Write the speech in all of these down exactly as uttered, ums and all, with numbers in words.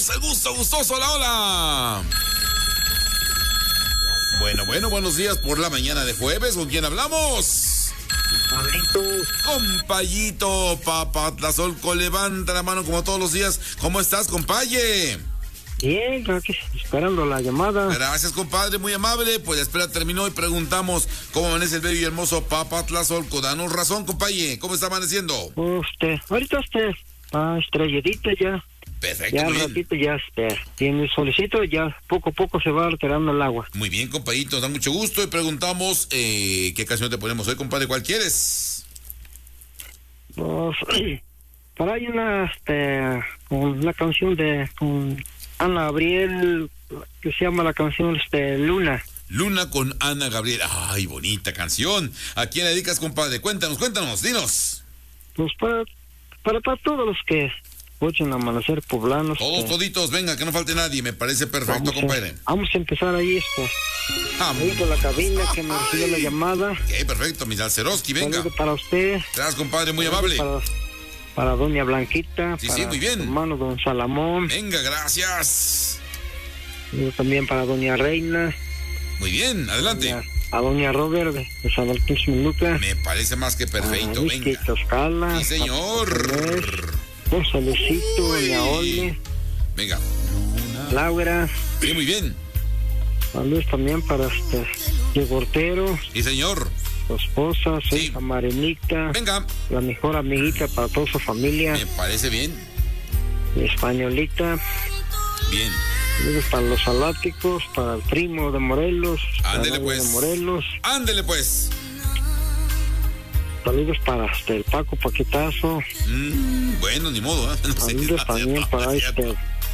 el gusto gustoso, hola, hola. Bueno, bueno, buenos días por la mañana de jueves. ¿Con quién hablamos? Pablito. Compayito, Papatlazolco, levanta la mano como todos los días. ¿Cómo estás, compaye? Bien, aquí esperando la llamada. Gracias, compadre, muy amable. Pues la espera terminó y preguntamos cómo amanece el bello y hermoso Papatlazolco. Danos razón, compaye. ¿Cómo está amaneciendo? Usted, ahorita usted está estrelladita ya. Perfecto, Ya muy un bien. ratito ya este, tiene solicito, ya poco a poco se va alterando el agua. Muy bien, compayito, nos da mucho gusto y preguntamos eh, qué canción te ponemos hoy, compadre. ¿Cuál quieres? Pues, para ahí una, este, una canción de con Ana Gabriel, que se llama la canción este, Luna. Luna con Ana Gabriel. Ay, bonita canción. ¿A quién le dedicas, compadre? Cuéntanos, cuéntanos, dinos. Pues para, para, para todos los que escuchan Amanecer Poblanos. Todos, que toditos, venga, que no falte nadie. Me parece perfecto, vamos a- compadre. Vamos a empezar ahí, este, Ah, ahí por la cabina que me recibió la llamada. ok, perfecto, mi Alceroski, venga. Saludo para usted. Gracias, compadre, muy Saludo amable. Para, para doña Blanquita. Sí, para sí, muy bien. su hermano don Salamón. Venga, gracias. Saludo también para doña Reina. Muy bien, adelante. doña- a doña Robert de, de San Martín Xmeluca. Me parece más que perfecto, a Whisky venga. Tlaxcala, Sí, señor. Don Solecito, doña Ole, Venga. Laura. Sí, muy bien. Saludos también para este Diego Ortero, Sí, señor. su esposa, su Sí. hija Marenita, Venga. la mejor amiguita para toda su familia, Me parece bien. mi españolita. Bien. Saludos para los aláticos, para el primo de Morelos, Ándele, para pues. de Morelos. Ándele, pues. Saludos para este, el Paco Paquetazo. Mm, bueno, ni modo, ¿eh? No sé qué Saludos está también haciendo, para no es este. cierto.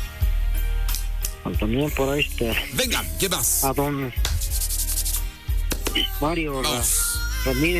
También para este. Venga, ¿qué más? A don Mario Ra- Vamos. Ramírez.